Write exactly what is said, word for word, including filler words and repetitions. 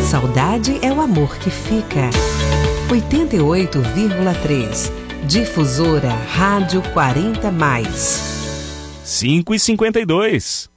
Saudade é o amor que fica. oitenta e oito vírgula três. Difusora Rádio quarenta mais. cinco e cinquenta e dois.